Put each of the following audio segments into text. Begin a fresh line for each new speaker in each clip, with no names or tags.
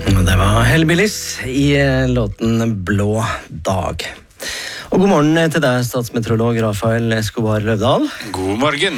Det var Hellbillies i låten Blå dag. Og god morgen til deg, statsmeteorolog Rafael Escobar Løvdahl.
God morgen.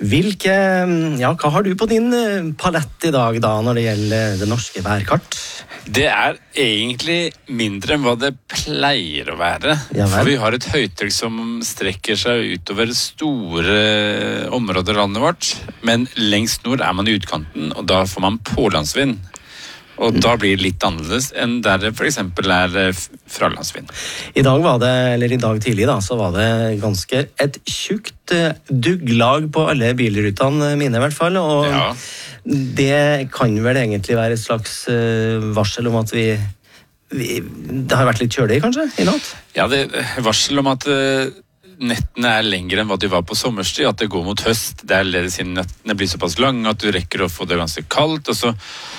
Hva har du på din palett i dag da, når det gjelder det norske værkart?
Det egentlig mindre enn hva det pleier å være.
Ja,
for vi har et høytrykk som strekker seg utover store områder i landet vårt. Men lengst nord man i utkanten, og da får man pålandsvind. Og da blir det litt annerledes enn der det for eksempel fralandsvind.
I dag tidlig da, så var det ganske et tjukt dugglag på alle bilrutene mine i hvert fall. Og ja. Det kan vel egentlig være et slags varsel om at det har vært litt kjølig kanskje i natt? Ja, det
varsel om at nettene lengre enn hva de var på sommerstid, at det går mot høst. Det ledes inn nettene blir såpass lange at du rekker å få det ganske kaldt, og så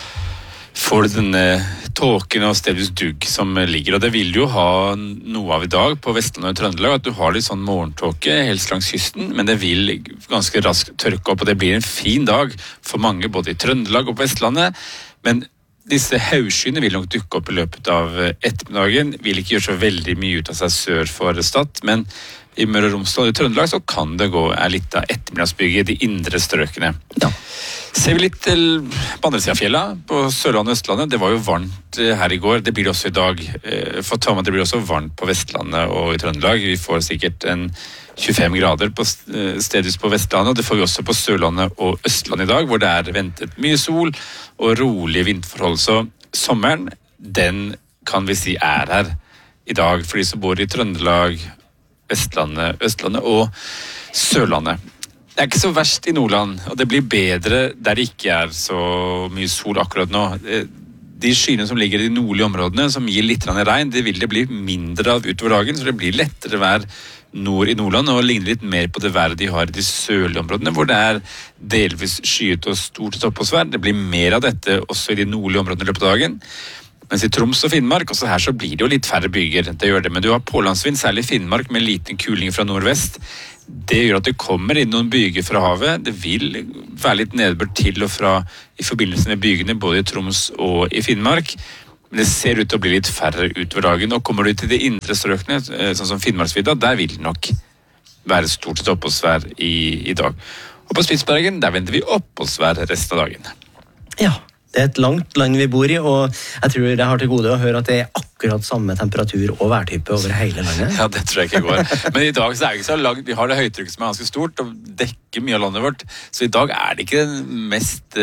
får du denne tåken og stedvis dugg som ligger, og det vil jo ha noe av i dag på Vestlandet og Trøndelag, at du har litt sånn morgentåke helst langs kysten, men det vil ganske raskt tørke opp, og det blir en fin dag for mange, både i Trøndelag og på Vestlandet, men disse haugskyene vil nok dukke opp i løpet av ettermiddagen, vil ikke gjøre så veldig mye ut av seg sør for Stad, men i Møre og Romsdal og i Trøndelag så kan det gå litt av ettermiddagsbygget i de indre strøkene. Ja. Ser vi litt på andre siden av fjella, på Sørlandet og Østlandet, det var jo varmt her i går, det blir det også i dag. For ta med det blir også varmt på Vestlandet og i Trøndelag, vi får sikkert 25 grader på stedvis på Vestlandet, og det får vi også på Sørlandet og Østlandet i dag, hvor det ventet mye sol og rolige vindforhold. Så sommeren, den kan vi si her i dag, for de som bor i Trøndelag, Vestlandet, Østlandet og Sørlandet. Det ikke så verst i Nordland, og det blir bedre der det ikke så mye sol akkurat nå. De skyene som ligger i de nordlige områdene, som gir litt regn, det vil det bli mindre av utover dagen, så det blir lettere vær nord i Nordland, og ligner litt mer på det været de har i de sørlige områdene, hvor det delvis skyet og stort toppåsvær. Det blir mer av dette også i de nordlige områdene i løpet av dagen. Mens i Troms og Finnmark, også her så blir det jo litt færre byger, det gjør det, men du har pålandsvind, særlig i Finnmark, med liten kuling fra nordvest. Det gjør at det kommer inn noen byger fra havet, det vil være litt nedbør til og fra i forbindelse med bygene, både i Troms og i Finnmark, men det ser ut til å bli litt færre utover dagen, og kommer du til de indre strøkene, sånn som Finnmarksvidda, der vil det nok være stort oppholdsvær i dag. Og på Spitsbergen, der venter vi oppholdsvær resten av dagen.
Ja. Det et langt land vi bor i, og jeg tror jeg har til gode å høre at det akkurat samme temperatur og værtype over hele landet.
Ja, det tror jeg ikke går. Men i dag så det ikke så langt. Vi har det høytrykket som ganske stort og dekker mye av landet vårt. Så i dag det ikke den mest,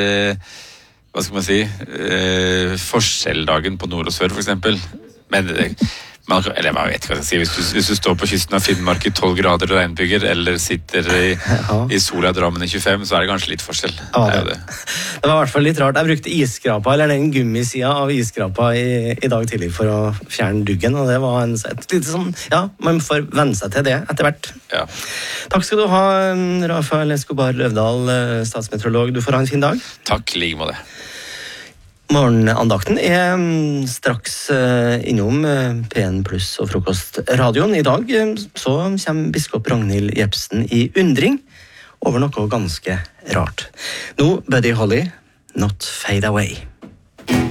hva skal man si, forskjelldagen på nord og sør for eksempel. Men eller jeg vet ikke hva jeg skal si, hvis du står på kysten av Finnmark i 12 grader og regnbyger, eller sitter i sola i Drammen i 25, så det kanskje litt forskjell.
Ja, det var i hvert fall litt rart. Jeg brukte isskrapa, eller den gummisida av isskrapa i dag tidlig for å fjerne duggen, og det var et lite sånn, ja, man får venne seg til det etter hvert. Ja. Takk skal du ha, Rafael Escobar Løvdahl, statsmeteorolog. Du får ha en fin dag.
Takk, like med det.
Morgenandakten straks innom P1 Pluss og Frokostradioen. I dag så kommer biskop Ragnhild Jepsen i undring over noe ganske rart. Nå, Buddy Holly, Not Fade Away.